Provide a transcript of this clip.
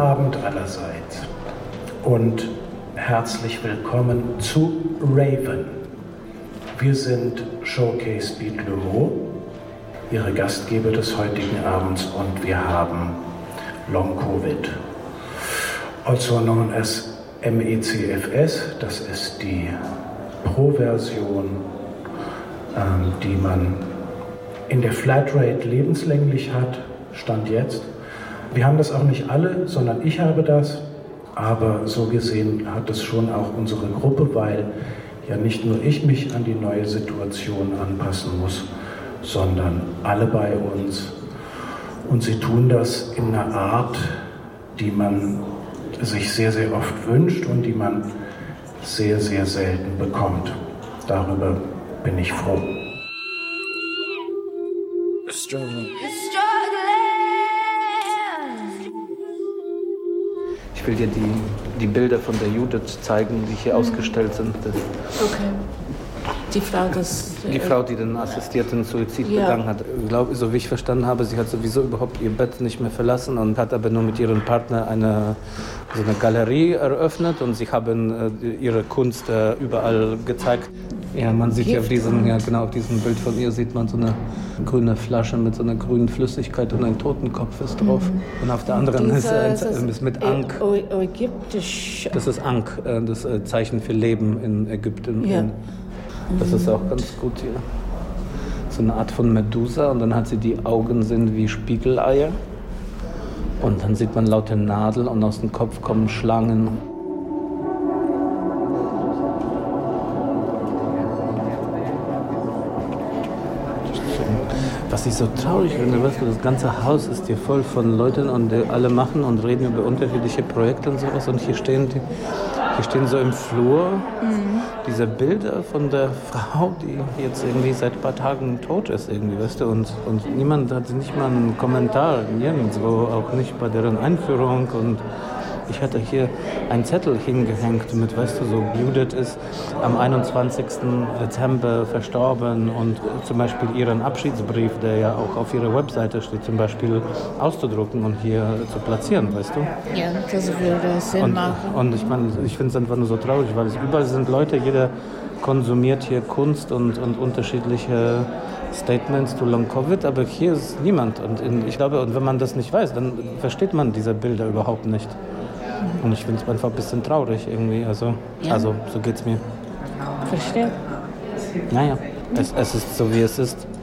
Abend allerseits und herzlich willkommen zu Raven. Wir sind Showcase Beat Le Mans, Ihre Gastgeber des heutigen Abends, und wir haben Long Covid, also known as MECFS. Das ist die Pro-Version, die man in der Flatrate lebenslänglich hat, Stand jetzt. Wir haben das auch nicht alle, sondern ich habe das. Aber so gesehen hat es schon auch unsere Gruppe, weil ja nicht nur ich mich an die neue Situation anpassen muss, sondern alle bei uns. Und sie tun das in einer Art, die man sich sehr, sehr oft wünscht und die man sehr, sehr selten bekommt. Darüber bin ich froh. Ich will dir die Bilder von der Judith zeigen, die hier ausgestellt sind. Okay. Die Frau, die den assistierten Suizid begangen hat. Ich glaube, so wie ich verstanden habe, sie hat sowieso überhaupt ihr Bett nicht mehr verlassen und hat aber nur mit ihrem Partner eine Galerie eröffnet und sie haben ihre Kunst überall gezeigt. Ja, man sieht ja auf diesem Bild von ihr sieht man so eine grüne Flasche mit so einer grünen Flüssigkeit und ein Totenkopf ist drauf. Und auf der anderen ist mit Ankh. Ägyptisch. Das ist Ankh, das Zeichen für Leben in Ägypten. Ja. Das ist auch ganz gut hier. So eine Art von Medusa und dann hat sie die Augen sind wie Spiegeleier. Und dann sieht man lauter Nadeln und aus dem Kopf kommen Schlangen. Was ich so traurig finde, weißt du, das ganze Haus ist hier voll von Leuten und die alle machen und reden über unterschiedliche Projekte und sowas. Und hier stehen so im Flur diese Bilder von der Frau, die jetzt irgendwie seit ein paar Tagen tot ist, irgendwie, weißt du. Und niemand hat nicht mal einen Kommentar, nirgendwo, auch nicht bei deren Einführung. Und ich hatte hier einen Zettel hingehängt mit, weißt du, so Judith ist am 21. Dezember verstorben und zum Beispiel ihren Abschiedsbrief, der ja auch auf ihrer Webseite steht, zum Beispiel auszudrucken und hier zu platzieren, weißt du? Ja, das würde Sinn machen. Und ich meine, ich finde es einfach nur so traurig, weil es überall sind Leute, jeder konsumiert hier Kunst und unterschiedliche Statements zu Long Covid, aber hier ist niemand. Und ich glaube, und wenn man das nicht weiß, dann versteht man diese Bilder überhaupt nicht. Und ich finde es einfach ein bisschen traurig irgendwie. Also so geht's mir. Verstehe. Naja, es ist so, wie es ist.